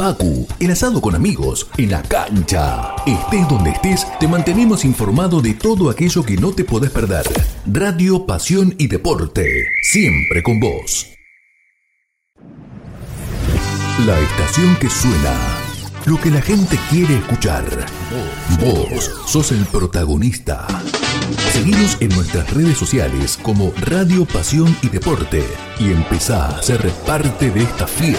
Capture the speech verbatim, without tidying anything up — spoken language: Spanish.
facu, el asado con amigos, en la cancha. Estés donde estés, te mantenemos informado de todo aquello que no te podés perder. Radio, pasión y deporte, siempre con vos. La estación que suena, lo que la gente quiere escuchar. Vos sos el protagonista. Seguinos en nuestras redes sociales como Radio, Pasión y Deporte y empezá a ser parte de esta fiesta.